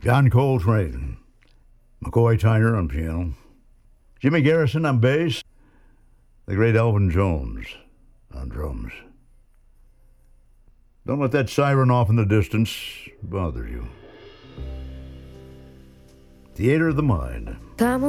John Coltrane, McCoy Tyner on piano, Jimmy Garrison on bass, the great Elvin Jones on drums. Don't let that siren off in the distance bother you. Theater of the Mind.